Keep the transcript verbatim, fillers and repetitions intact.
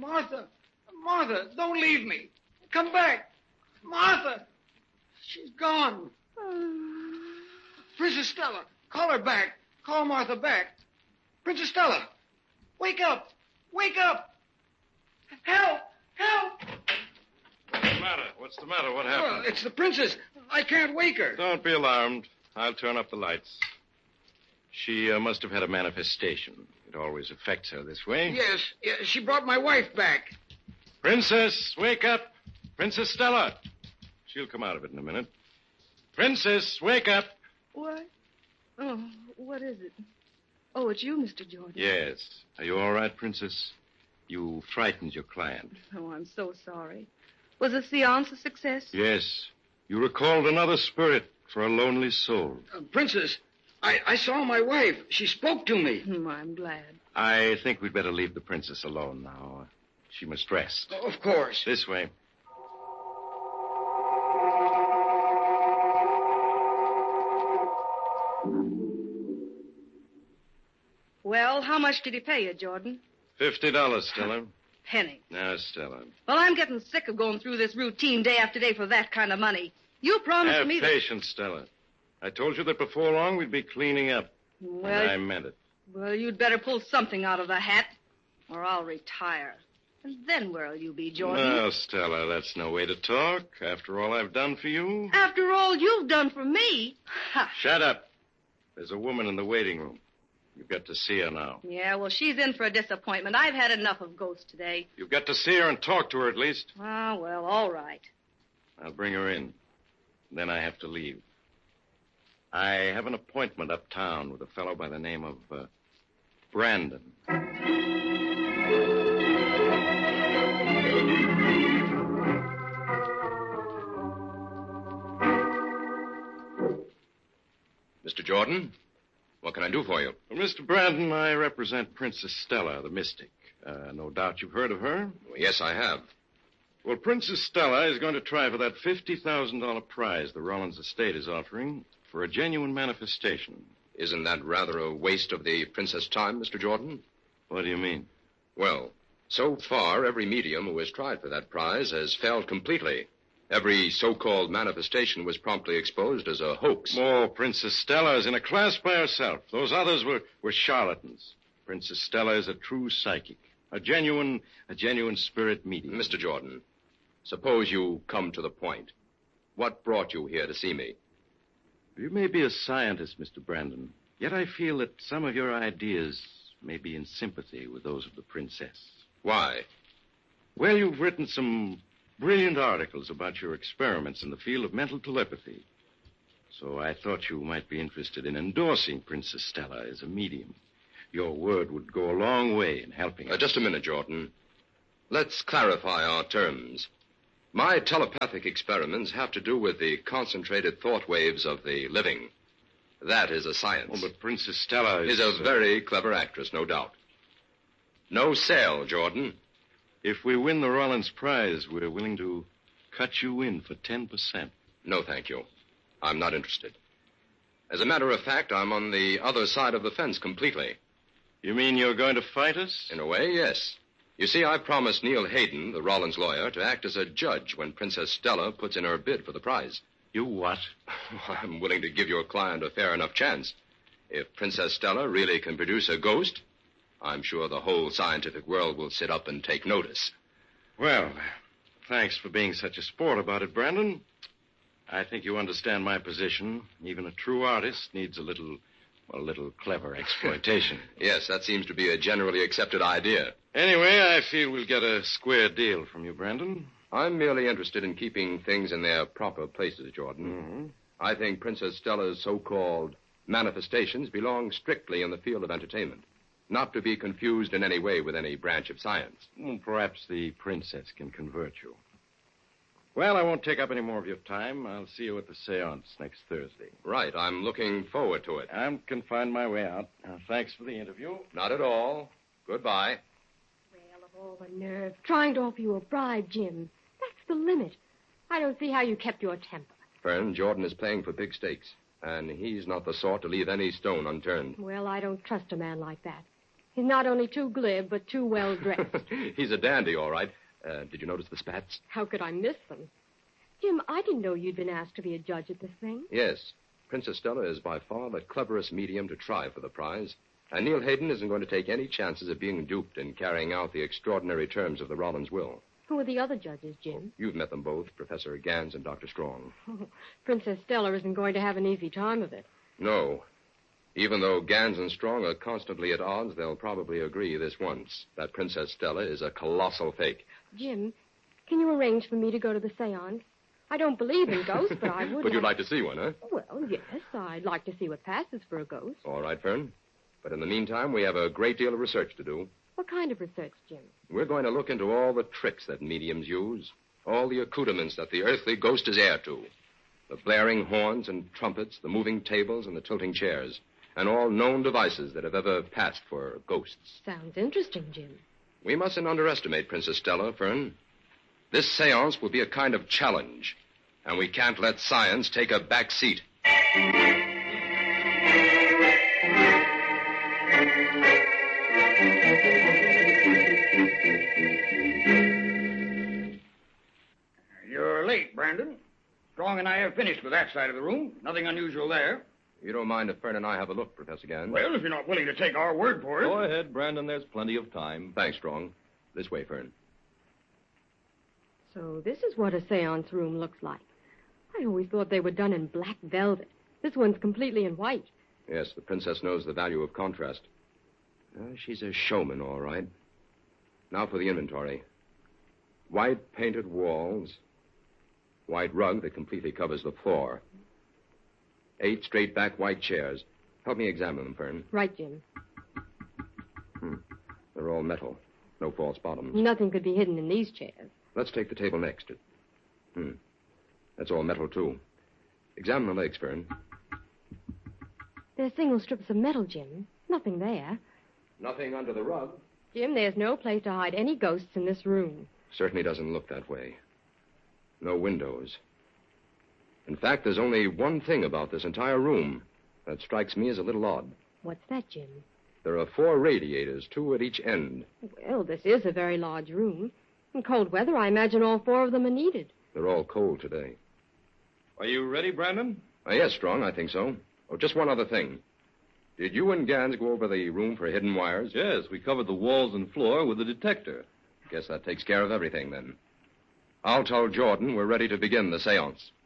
Martha, Martha, don't leave me. Come back. Martha, she's gone. Princess Stella, call her back. Call Martha back. Princess Stella, wake up. Wake up. Help, help. What's the matter? What's the matter? What happened? Well, it's the princess. I can't wake her. Don't be alarmed. I'll turn up the lights. She uh, must have had a manifestation. It always affects her this way. Yes, yes, she brought my wife back. Princess, wake up. Princess Stella. She'll come out of it in a minute. Princess, wake up. What? Oh, what is it? Oh, it's you, Mister Jordan. Yes. Are you all right, Princess? You frightened your client. Oh, I'm so sorry. Was the seance a success? Yes. You recalled another spirit for a lonely soul. Uh, Princess, I, I saw my wife. She spoke to me. Hmm, I'm glad. I think we'd better leave the princess alone now. She must rest. Oh, of course. This way. Well, how much did he pay you, Jordan? Fifty dollars, Stella. Penny. Now, Stella. Well, I'm getting sick of going through this routine day after day for that kind of money. You promised Have me that... patience, Stella. I told you that before long we'd be cleaning up. Well, and I meant it. Well, you'd better pull something out of the hat, or I'll retire. And then where'll you be, Jordan? No, Stella, that's no way to talk. After all I've done for you. After all you've done for me? Ha. Shut up. There's a woman in the waiting room. You've got to see her now. Yeah, well, she's in for a disappointment. I've had enough of ghosts today. You've got to see her and talk to her at least. Ah, well, all right. I'll bring her in. Then I have to leave. I have an appointment uptown with a fellow by the name of uh, Brandon. Mister Jordan, what can I do for you? Well, Mister Brandon, I represent Princess Stella, the mystic. Uh, no doubt you've heard of her. Well, yes, I have. Well, Princess Stella is going to try for that fifty thousand dollars prize the Rollins estate is offering for a genuine manifestation. Isn't that rather a waste of the princess' time, Mister Jordan? What do you mean? Well, so far, every medium who has tried for that prize has failed completely. Every so-called manifestation was promptly exposed as a hoax. Oh, Princess Stella is in a class by herself. Those others were, were charlatans. Princess Stella is a true psychic, a genuine, a genuine spirit medium. Mister Jordan, suppose you come to the point. What brought you here to see me? You may be a scientist, Mister Brandon, yet I feel that some of your ideas may be in sympathy with those of the princess. Why? Well, you've written some brilliant articles about your experiments in the field of mental telepathy. So I thought you might be interested in endorsing Princess Stella as a medium. Your word would go a long way in helping us. Uh, just a minute, Jordan. Let's clarify our terms. My telepathic experiments have to do with the concentrated thought waves of the living. That is a science. Oh, but Princess Stella is... is a very clever actress, no doubt. No sale, Jordan. If we win the Rollins prize, we're willing to cut you in for ten percent. No, thank you. I'm not interested. As a matter of fact, I'm on the other side of the fence completely. You mean you're going to fight us? In a way, yes. You see, I promised Neil Hayden, the Rollins lawyer, to act as a judge when Princess Stella puts in her bid for the prize. You what? I'm willing to give your client a fair enough chance. If Princess Stella really can produce a ghost, I'm sure the whole scientific world will sit up and take notice. Well, thanks for being such a sport about it, Brandon. I think you understand my position. Even a true artist needs a little, well, a little clever exploitation. Yes, that seems to be a generally accepted idea. Anyway, I feel we'll get a square deal from you, Brandon. I'm merely interested in keeping things in their proper places, Jordan. Mm-hmm. I think Princess Stella's so-called manifestations belong strictly in the field of entertainment, not to be confused in any way with any branch of science. Well, perhaps the princess can convert you. Well, I won't take up any more of your time. I'll see you at the seance next Thursday. Right. I'm looking forward to it. I can find my way out. Uh, thanks for the interview. Not at all. Goodbye. Well, of all the nerve. Trying to offer you a bribe, Jim. That's the limit. I don't see how you kept your temper. Fern, Jordan is playing for big stakes, and he's not the sort to leave any stone unturned. Well, I don't trust a man like that. He's not only too glib, but too well dressed. He's a dandy, all right. Uh, did you notice the spats? How could I miss them? Jim, I didn't know you'd been asked to be a judge at this thing. Yes. Princess Stella is by far the cleverest medium to try for the prize. And Neil Hayden isn't going to take any chances of being duped in carrying out the extraordinary terms of the Rollins will. Who are the other judges, Jim? You've met them both, Professor Gans and Doctor Strong. Oh, Princess Stella isn't going to have an easy time of it. No. Even though Gans and Strong are constantly at odds, they'll probably agree this once, that Princess Stella is a colossal fake. Jim, can you arrange for me to go to the seance? I don't believe in ghosts, but I would But you'd like... like to see one, huh? Well, yes, I'd like to see what passes for a ghost. All right, Fern. But in the meantime, we have a great deal of research to do. What kind of research, Jim? We're going to look into all the tricks that mediums use, all the accoutrements that the earthly ghost is heir to, the blaring horns and trumpets, the moving tables and the tilting chairs, and all known devices that have ever passed for ghosts. Sounds interesting, Jim. We mustn't underestimate Princess Stella, Fern. This seance will be a kind of challenge, and we can't let science take a back seat. You're late, Brandon. Strong and I have finished with that side of the room. Nothing unusual there. You don't mind if Fern and I have a look, Professor Gans? Well, if you're not willing to take our word for it. Go ahead, Brandon. There's plenty of time. Thanks, Strong. This way, Fern. So this is what a seance room looks like. I always thought they were done in black velvet. This one's completely in white. Yes, the princess knows the value of contrast. Uh, she's a showman, all right. Now for the inventory. White painted walls. White rug that completely covers the floor. Eight straight-back white chairs. Help me examine them, Fern. Right, Jim. Hmm. They're all metal. No false bottoms. Nothing could be hidden in these chairs. Let's take the table next. Hmm. That's all metal, too. Examine the legs, Fern. They're single strips of metal, Jim. Nothing there. Nothing under the rug. Jim, there's no place to hide any ghosts in this room. Certainly doesn't look that way. No windows. In fact, there's only one thing about this entire room that strikes me as a little odd. What's that, Jim? There are four radiators, two at each end. Well, this is a very large room. In cold weather, I imagine all four of them are needed. They're all cold today. Are you ready, Brandon? Uh, yes, Strong, I think so. Oh, just one other thing. Did you and Gans go over the room for hidden wires? Yes, we covered the walls and floor with a detector. Guess that takes care of everything, then. I'll tell Jordan we're ready to begin the seance.